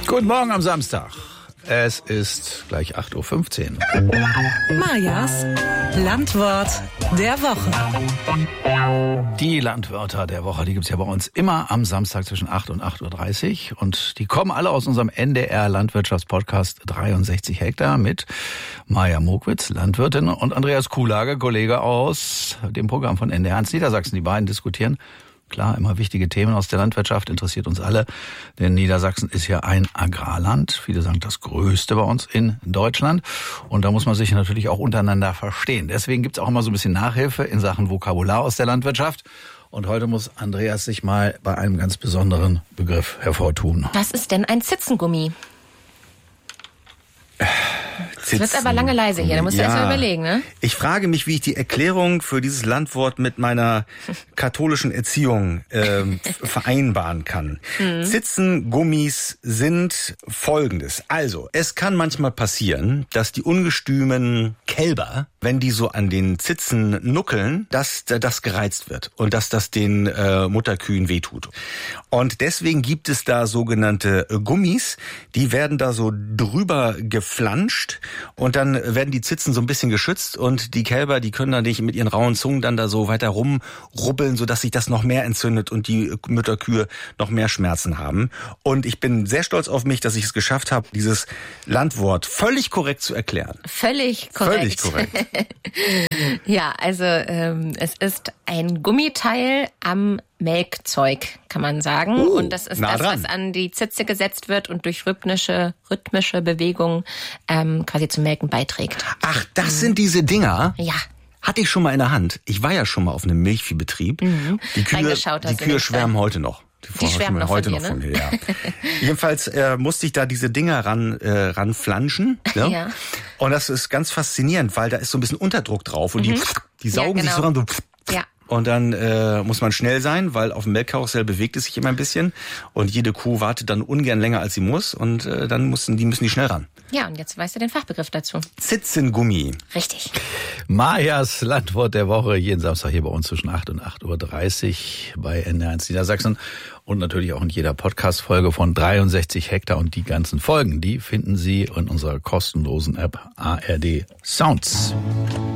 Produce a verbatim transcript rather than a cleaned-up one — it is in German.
Guten Morgen am Samstag. Es ist gleich acht Uhr fünfzehn. Majas Landwort der Woche. Die Landwörter der Woche, die gibt's ja bei uns immer am Samstag zwischen acht und acht Uhr dreißig. Und die kommen alle aus unserem N D R Landwirtschaftspodcast dreiundsechzig Hektar mit Maja Mokwitz, Landwirtin, und Andreas Kuhlager, Kollege aus dem Programm von N D R eins Niedersachsen. Die beiden diskutieren klar immer wichtige Themen aus der Landwirtschaft, interessiert uns alle, denn Niedersachsen ist ja ein Agrarland. Viele sagen das größte bei uns in Deutschland. Und da muss man sich natürlich auch untereinander verstehen. Deswegen gibt's auch immer so ein bisschen Nachhilfe in Sachen Vokabular aus der Landwirtschaft. Und heute muss Andreas sich mal bei einem ganz besonderen Begriff hervortun. Was ist denn ein Zitzengummi? Jetzt wird's aber lange leise hier, da musst du ja. erst mal überlegen, ne? Ich frage mich, wie ich die Erklärung für dieses Landwort mit meiner katholischen Erziehung ähm, vereinbaren kann. Mhm. Zitzengummis sind Folgendes. Also, es kann manchmal passieren, dass die ungestümen Kälber, wenn die so an den Zitzen nuckeln, dass das gereizt wird und dass das den äh, Mutterkühen wehtut. Und deswegen gibt es da sogenannte Gummis, die werden da so drüber geflanscht. Und dann werden die Zitzen so ein bisschen geschützt und die Kälber, die können dann nicht mit ihren rauen Zungen dann da so weiter rumrubbeln, sodass sich das noch mehr entzündet und die Mütterkühe noch mehr Schmerzen haben. Und ich bin sehr stolz auf mich, dass ich es geschafft habe, dieses Landwort völlig korrekt zu erklären. Völlig korrekt. Völlig korrekt. Ja, also ähm, es ist ein Gummiteil am Melkzeug, kann man sagen. Uh, und das ist nah das, dran. was an die Zitze gesetzt wird und durch rhythmische, rhythmische Bewegungen ähm, quasi zum Melken beiträgt. Ach, das sind diese Dinger? Ja. Hatte ich schon mal in der Hand. Ich war ja schon mal auf einem Milchviehbetrieb. Mhm. Die Kühe, Reingeschaut hast die du Kühe nicht, schwärmen ne? heute noch. Die schwärmen noch heute von dir, noch von ne? mir, ja. Jedenfalls äh, musste ich da diese Dinger ran äh, ranflanschen. Ne? Ja. Und das ist ganz faszinierend, weil da ist so ein bisschen Unterdruck drauf und mhm. die, die saugen ja, genau. sich so ran. So, Ja. Und dann äh, muss man schnell sein, weil auf dem Melkkarussell bewegt es sich immer ein bisschen. Und jede Kuh wartet dann ungern länger, als sie muss. Und äh, dann müssen die, müssen die schnell ran. Ja, und jetzt weißt du den Fachbegriff dazu. Zitzengummi. Richtig. Majas Landwort der Woche, jeden Samstag hier bei uns zwischen acht und acht Uhr dreißig bei N D R eins Niedersachsen. Und natürlich auch in jeder Podcast-Folge von dreiundsechzig Hektar. Und die ganzen Folgen, die finden Sie in unserer kostenlosen App A R D Sounds.